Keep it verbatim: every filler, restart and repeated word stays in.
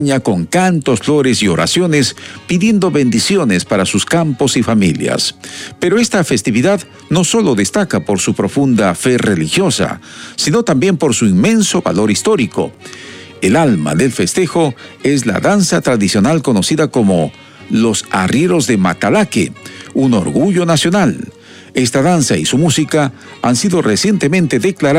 con cantos, flores y oraciones, pidiendo bendiciones para sus campos y familias. Pero esta festividad no solo destaca por su profunda fe religiosa, sino también por su inmenso valor histórico. El alma del festejo es la danza tradicional conocida como los arrieros de Matalaque, un orgullo nacional. Esta danza y su música han sido recientemente declaradas